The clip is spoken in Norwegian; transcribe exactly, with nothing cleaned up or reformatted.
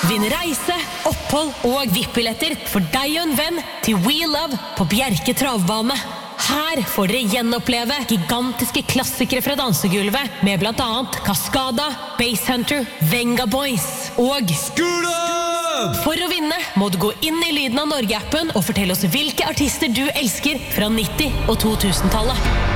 Vinn reise, opphold og V I P-billetter for deg og en venn til We Love på Bjerke travbane. Her får dere gjenoppleve gigantiske klassikere fra dansegulvet med blant annet Cascada, Basshunter, Venga Boys og Skula! For å vinne må du gå inn i Lyden av Norge-appen og fortelle oss hvilke artister du elsker fra nitti- og to tusen-tallet.